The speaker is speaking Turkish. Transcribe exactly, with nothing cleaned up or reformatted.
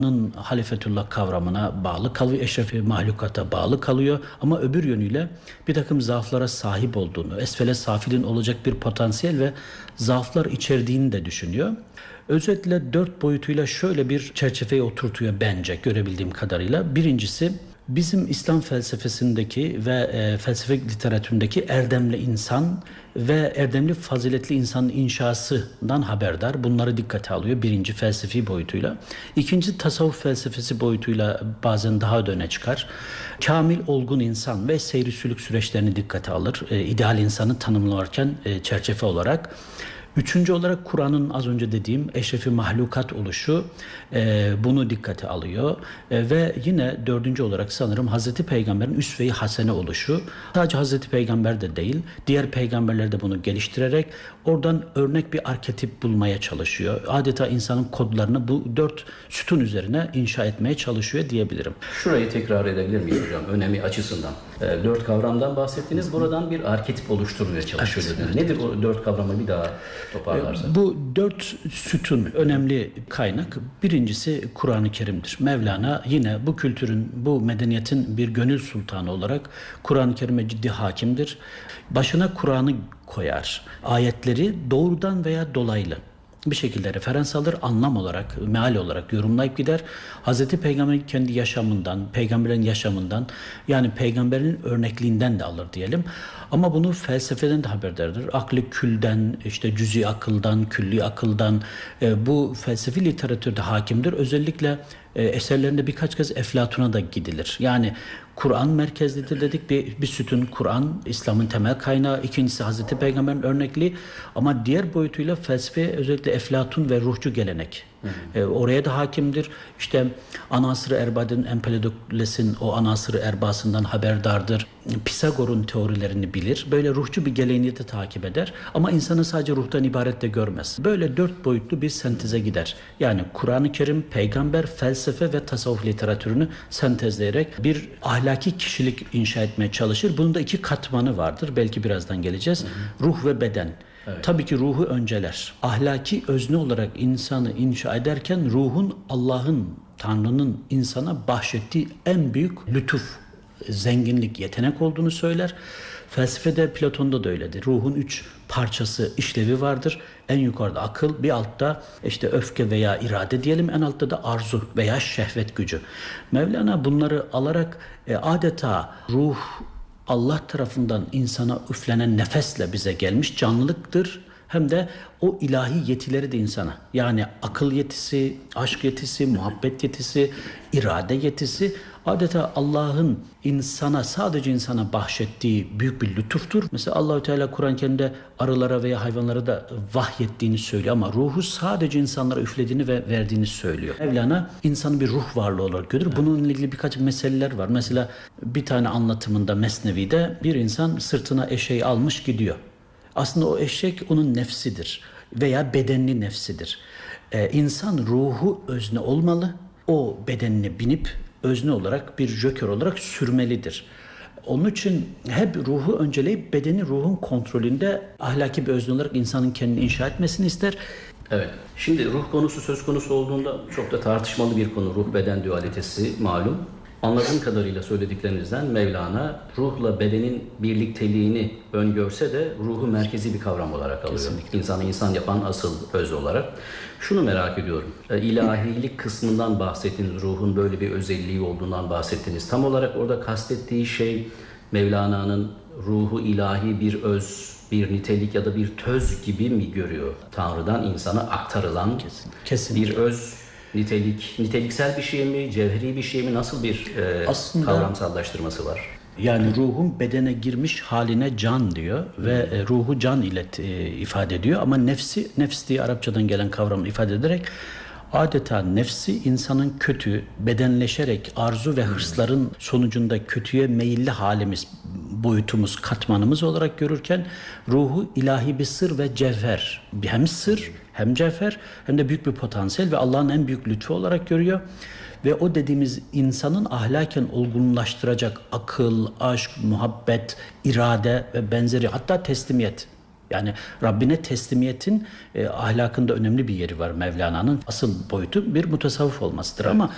halifetullah kavramına bağlı kalıyor, eşrefi mahlukata bağlı kalıyor ama öbür yönüyle bir takım zaaflara sahip olduğunu, esfele safilin olacak bir potansiyel ve zaaflar içerdiğini de düşünüyor. Özetle dört boyutuyla şöyle bir çerçeveye oturtuyor bence görebildiğim kadarıyla. Birincisi, bizim İslam felsefesindeki ve e, felsefe literatüründeki erdemli insan ve erdemli faziletli insanın inşasından haberdar. Bunları dikkate alıyor birinci felsefi boyutuyla. İkinci, tasavvuf felsefesi boyutuyla bazen daha da öne çıkar. Kamil olgun insan ve seyri sülük süreçlerini dikkate alır. E, ideal insanı tanımlarken e, çerçeve olarak. Üçüncü olarak Kur'an'ın az önce dediğim eşrefi mahlukat oluşu e, bunu dikkate alıyor. E, ve yine dördüncü olarak sanırım Hazreti Peygamber'in üsve-i hasene oluşu. Sadece Hazreti Peygamber de değil, diğer peygamberler de bunu geliştirerek oradan örnek bir arketip bulmaya çalışıyor. Adeta insanın kodlarını bu dört sütun üzerine inşa etmeye çalışıyor diyebilirim. Şurayı tekrar edebilir miyiz hocam? Önemi açısından. E, dört kavramdan bahsettiniz. Buradan bir arketip oluşturmaya çalışıyor Evet, dediniz. Nedir o dört kavramı bir daha toparlarsak? Bu dört sütun önemli kaynak. Birincisi Kur'an-ı Kerim'dir. Mevlana yine bu kültürün, bu medeniyetin bir gönül sultanı olarak Kur'an-ı Kerim'e ciddi hakimdir. Başına Kur'an'ı koyar. Ayetleri doğrudan veya dolaylı bir şekilde referans alır, anlam olarak, meal olarak yorumlayıp gider. Hazreti Peygamber'in kendi yaşamından, peygamberin yaşamından, yani peygamberin örnekliğinden de alır diyelim. Ama bunu felsefeden de haberdardır. Aklı külden, işte cüz'i akıldan, külli akıldan e, bu felsefi literatürde hakimdir. Özellikle e, eserlerinde birkaç kez Eflatun'a da gidilir. Yani Kur'an merkezlidir dedik. Bir, bir sütun Kur'an, İslam'ın temel kaynağı. İkincisi Hazreti Peygamber'in örnekliği. Ama diğer boyutuyla felsefe, özellikle Eflatun ve ruhçu gelenek. E, oraya da hakimdir. İşte Anasır-ı Erba'nın, Empedoklesin o Anasır-ı Erba'sından haberdardır. Pisagor'un teorilerini bilir. Böyle ruhçu bir geleneği de takip eder. Ama insanı sadece ruhtan ibaret de görmez. Böyle dört boyutlu bir senteze gider. Yani Kur'an-ı Kerim, peygamber, felsefe ve tasavvuf literatürünü sentezleyerek bir ahlaki kişilik inşa etmeye çalışır. Bunun da iki katmanı vardır. Belki birazdan geleceğiz. Hı hı. Ruh ve beden. Evet. Tabii ki ruhu önceler. Ahlaki özne olarak insanı inşa ederken ruhun Allah'ın, Tanrı'nın insana bahşettiği en büyük lütuf, zenginlik, yetenek olduğunu söyler. Felsefede, Platon'da da öyledir. Ruhun üç parçası, işlevi vardır. En yukarıda akıl, bir altta işte öfke veya irade diyelim, en altta da arzu veya şehvet gücü. Mevlana bunları alarak e, adeta ruh Allah tarafından insana üflenen nefesle bize gelmiş canlılıktır. Hem de o ilahi yetileri de insana, yani akıl yetisi, aşk yetisi, muhabbet yetisi, irade yetisi adeta Allah'ın insana, sadece insana bahşettiği büyük bir lütuftur. Mesela Allah-u Teala Kur'an-ı Kerim'de arılara veya hayvanlara da vahyettiğini söylüyor ama ruhu sadece insanlara üflediğini ve verdiğini söylüyor. Mevlana insanı bir ruh varlığı olarak görür. Bununla ilgili birkaç meseleler var. Mesela bir tane anlatımında Mesnevi'de bir insan sırtına eşeği almış gidiyor. Aslında o eşek onun nefsidir veya bedenli nefsidir. Ee, insan ruhu özne olmalı. O bedenine binip özne olarak bir jokör olarak sürmelidir. Onun için hep ruhu önceleyip bedeni ruhun kontrolünde ahlaki bir özne olarak insanın kendini inşa etmesini ister. Evet. Şimdi ruh konusu söz konusu olduğunda çok da tartışmalı bir konu. Ruh beden dualitesi malum. Anladığım kadarıyla söylediklerinizden Mevlana ruhla bedenin birlikteliğini öngörse de ruhu merkezi bir kavram olarak alıyor. Kesinlikle. İnsanı insan yapan asıl öz olarak. Şunu merak ediyorum. İlahilik kısmından bahsettiniz. Ruhun böyle bir özelliği olduğundan bahsettiniz. Tam olarak orada kastettiği şey Mevlana'nın ruhu ilahi bir öz, bir nitelik ya da bir töz gibi mi görüyor? Tanrı'dan insana aktarılan Kesinlikle. bir öz, nitelik, niteliksel bir şey mi, cevheri bir şey mi, nasıl bir e, Aslında, kavramsallaştırması var? Yani ruhun bedene girmiş haline can diyor ve e, ruhu can ile e, ifade ediyor ama nefsi, nefs diye Arapçadan gelen kavramı ifade ederek adeta nefsi insanın kötü, bedenleşerek arzu ve hırsların sonucunda kötüye meyilli halimiz, boyutumuz, katmanımız olarak görürken ruhu ilahi bir sır ve cevher. Hem sır, hem cevher, hem de büyük bir potansiyel ve Allah'ın en büyük lütfu olarak görüyor. Ve o dediğimiz insanın ahlaken olgunlaştıracak akıl, aşk, muhabbet, irade ve benzeri, hatta teslimiyet. Yani Rabbine teslimiyetin e, ahlakında önemli bir yeri var Mevlana'nın. Asıl boyutu bir mutasavvuf olmasıdır. Evet. Ama